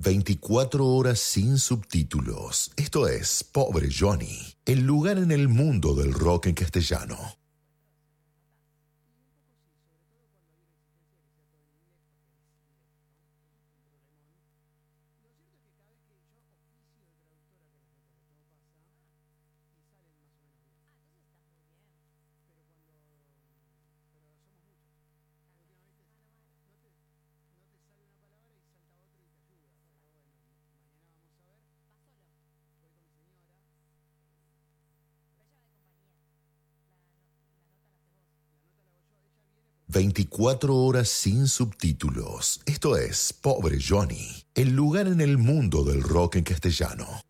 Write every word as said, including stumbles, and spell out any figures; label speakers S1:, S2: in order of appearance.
S1: veinticuatro horas sin subtítulos. Esto es Pobre Johnny, el lugar en el mundo del rock en castellano. veinticuatro horas sin subtítulos. Esto es Pobre Johnny, el lugar en el mundo del rock en castellano.